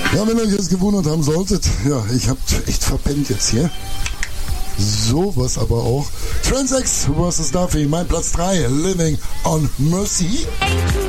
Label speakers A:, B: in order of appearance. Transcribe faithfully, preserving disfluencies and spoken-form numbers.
A: Ja, wenn ihr euch jetzt gewundert haben solltet, ja, ich hab echt verpennt jetzt hier. Sowas aber auch. Transex versus Duffy, mein Platz drei, Living on Mercy.